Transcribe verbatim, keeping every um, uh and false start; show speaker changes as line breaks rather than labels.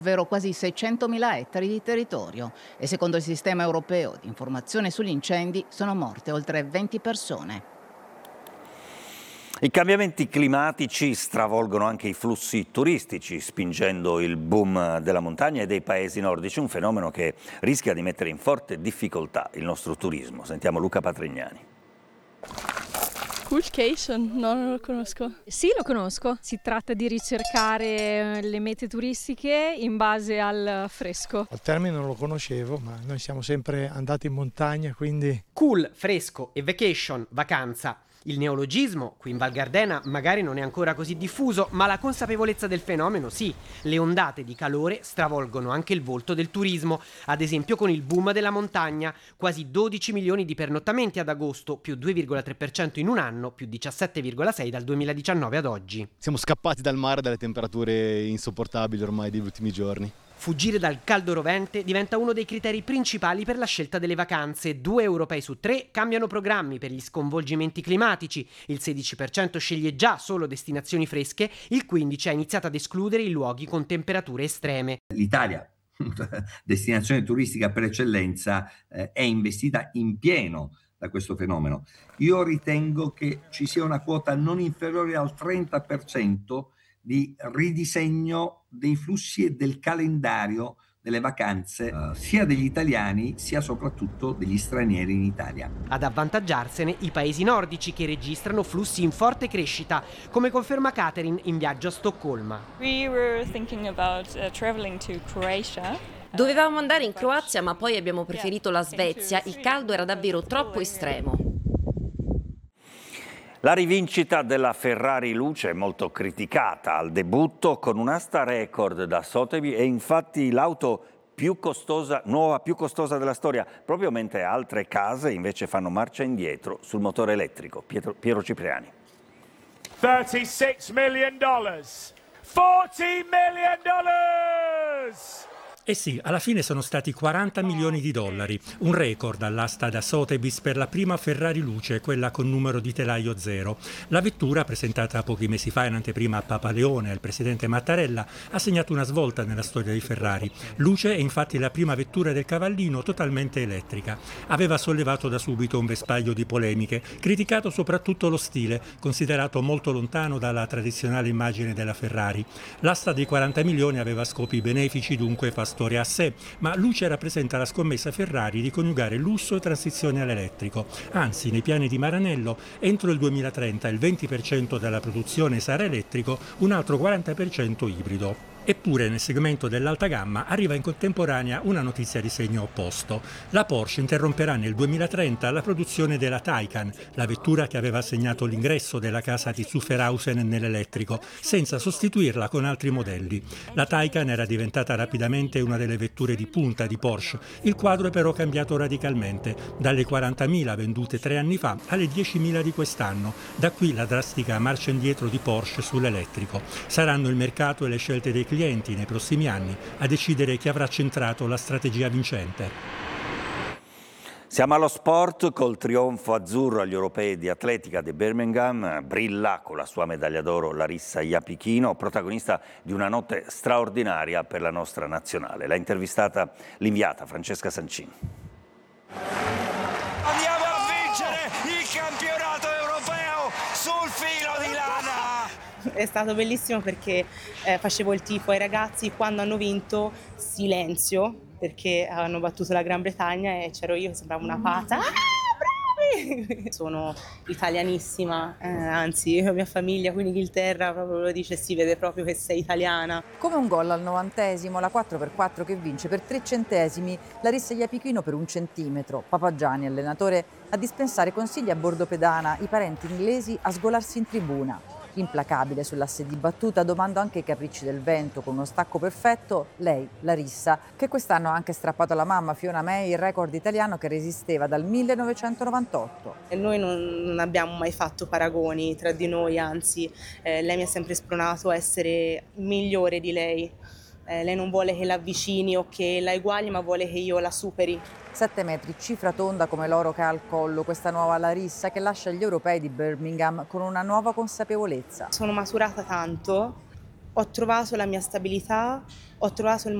ovvero quasi seicentomila ettari di territorio, e secondo il sistema europeo di informazione sugli incendi sono morte oltre venti persone.
I cambiamenti climatici stravolgono anche i flussi turistici, spingendo il boom della montagna e dei paesi nordici, un fenomeno che rischia di mettere in forte difficoltà il nostro turismo. Sentiamo Luca Patrignani.
Coolcation, no, non lo conosco.
Sì, lo conosco. Si tratta di ricercare le mete turistiche in base al fresco.
Il termine non lo conoscevo, ma noi siamo sempre andati in montagna, quindi...
Cool, fresco e vacation, vacanza. Il neologismo, qui in Val Gardena, magari non è ancora così diffuso, ma la consapevolezza del fenomeno sì. Le ondate di calore stravolgono anche il volto del turismo, ad esempio con il boom della montagna, quasi dodici milioni di pernottamenti ad agosto, più due virgola tre per cento in un anno, più diciassette virgola sei dal duemiladiciannove ad oggi.
Siamo scappati dal mare dalle temperature insopportabili ormai degli ultimi giorni.
Fuggire dal caldo rovente diventa uno dei criteri principali per la scelta delle vacanze. Due europei su tre cambiano programmi per gli sconvolgimenti climatici. Il sedici per cento sceglie già solo destinazioni fresche, il quindici per cento ha iniziato ad escludere i luoghi con temperature estreme.
L'Italia, destinazione turistica per eccellenza, eh, è investita in pieno da questo fenomeno. Io ritengo che ci sia una quota non inferiore al trenta per cento di ridisegno dei flussi e del calendario delle vacanze eh, sia degli italiani sia soprattutto degli stranieri in Italia.
Ad avvantaggiarsene i paesi nordici, che registrano flussi in forte crescita, come conferma Catherine in viaggio a Stoccolma.
We were thinking about uh, traveling to Croatia.
Dovevamo andare in Croazia, ma poi abbiamo preferito la Svezia. Il caldo era davvero troppo estremo.
La rivincita della Ferrari Luce è molto criticata al debutto, con un'asta record da Sotheby, è infatti l'auto più costosa, nuova più costosa della storia, proprio mentre altre case invece fanno marcia indietro sul motore elettrico. Pietro, Piero Cipriani.
trentasei million dollars. quaranta million dollars.
Eh sì, alla fine sono stati quaranta milioni di dollari, un record all'asta da Sotheby's per la prima Ferrari Luce, quella con numero di telaio zero. La vettura, presentata pochi mesi fa in anteprima a Papa Leone e al presidente Mattarella, ha segnato una svolta nella storia di Ferrari. Luce è infatti la prima vettura del cavallino totalmente elettrica. Aveva sollevato da subito un vespaglio di polemiche, criticato soprattutto lo stile, considerato molto lontano dalla tradizionale immagine della Ferrari. L'asta dei quaranta milioni aveva scopi benefici, dunque fa storia a sé, ma Luce rappresenta la scommessa Ferrari di coniugare lusso e transizione all'elettrico. Anzi, nei piani di Maranello, entro il duemilatrenta il venti per cento della produzione sarà elettrico, un altro quaranta per cento ibrido. Eppure nel segmento dell'alta gamma arriva in contemporanea una notizia di segno opposto. La Porsche interromperà nel duemilatrenta la produzione della Taycan, la vettura che aveva segnato l'ingresso della casa di Zuffenhausen nell'elettrico, senza sostituirla con altri modelli. La Taycan era diventata rapidamente una delle vetture di punta di Porsche. Il quadro è però cambiato radicalmente, dalle quarantamila vendute tre anni fa alle diecimila di quest'anno. Da qui la drastica marcia indietro di Porsche sull'elettrico. Saranno il mercato e le scelte dei clienti nei prossimi anni a decidere chi avrà centrato la strategia vincente.
Siamo allo sport col trionfo azzurro agli europei di atletica di Birmingham. Brilla con la sua medaglia d'oro Larissa Iapichino, protagonista di una notte straordinaria per la nostra nazionale. L'ha intervistata l'inviata Francesca Sancini.
Andiamo a vincere il campionato europeo sul filo di lana!
È stato bellissimo perché eh, facevo il tifo ai ragazzi, quando hanno vinto silenzio, perché hanno battuto la Gran Bretagna e c'ero io che sembrava una pazza. Ah, bravi! Sono italianissima, eh, anzi la mia famiglia qui in Inghilterra proprio lo dice, si vede proprio che sei italiana.
Come un gol al novantesimo, la quattro per quattro che vince per tre centesimi, Larissa Iapichino per un centimetro, Papa Gianni, allenatore, a dispensare consigli a bordo pedana, i parenti inglesi a sgolarsi in tribuna. Implacabile sull'asse di battuta, domando anche i capricci del vento con uno stacco perfetto, lei, Larissa, che quest'anno ha anche strappato alla mamma Fiona May il record italiano che resisteva dal millenovecentonovantotto.
E noi non, non abbiamo mai fatto paragoni tra di noi, anzi eh, lei mi ha sempre spronato a essere migliore di lei. Eh, lei non vuole che la avvicini o che la eguagli, ma vuole che io la superi.
Sette metri, cifra tonda come l'oro che ha al collo, questa nuova Larissa che lascia gli europei di Birmingham con una nuova consapevolezza.
Sono maturata tanto ho trovato la mia stabilità, ho trovato il